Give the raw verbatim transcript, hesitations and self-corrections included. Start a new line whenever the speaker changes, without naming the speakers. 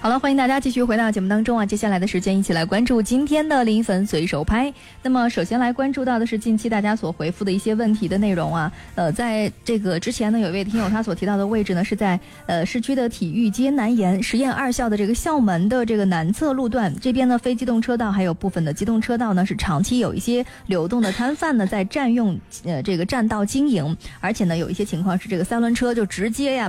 好了，欢迎大家继续回到节目当中啊！接下来的时间，一起来关注今天的零粉随手拍。那么，首先来关注到的是近期大家所回复的一些问题的内容啊。呃，在这个之前呢，有一位听友他所提到的位置呢，是在呃市区的体育街南沿实验二校的这个校门的这个南侧路段，这边呢非机动车道还有部分的机动车道呢是长期有一些流动的摊贩呢在占用呃这个占道经营，而且呢有一些情况是这个三轮车就直接呀